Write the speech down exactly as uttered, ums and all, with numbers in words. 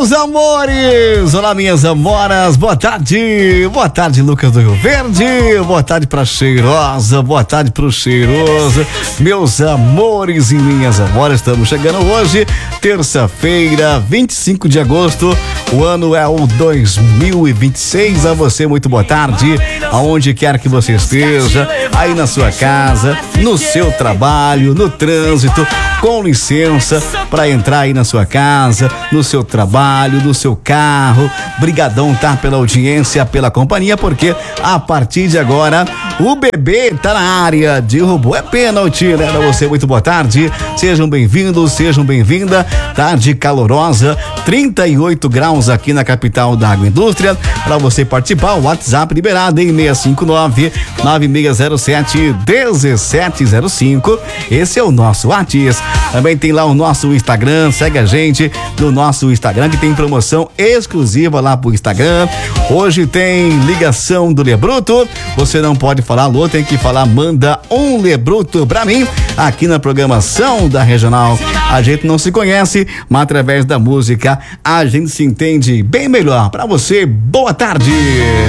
meus amores! Olá, minhas amoras, boa tarde! Boa tarde, Lucas do Rio Verde, boa tarde pra cheirosa, boa tarde pro cheiroso. Meus amores e minhas amoras, estamos chegando hoje, terça-feira, vinte e cinco de agosto, o ano é o dois mil e vinte e seis. A você, muito boa tarde, aonde quer que você esteja, aí na sua casa, no seu trabalho, no trânsito, com licença, para entrar aí na sua casa, no seu trabalho, no seu carro. Brigadão, tá? Pela audiência, pela companhia, porque a partir de agora o bebê tá na área. Derrubou, é pênalti, né? Pra você, muito boa tarde. Sejam bem-vindos, sejam bem-vinda. Tarde calorosa, trinta e oito graus aqui na capital da agroindústria. Para você participar, o WhatsApp liberado em seis cinco nove, nove seis zero sete, um sete zero cinco. Esse é o nosso WhatsApp. Também tem lá o nosso Instagram, segue a gente no nosso Instagram, que tem promoção exclusiva lá pro Instagram. Hoje tem ligação do Lebruto. Você não pode falar alô, tem que falar manda um Lebruto pra mim, aqui na programação da Regional. A gente não se conhece, mas através da música a gente se entende bem melhor. Pra você, boa tarde.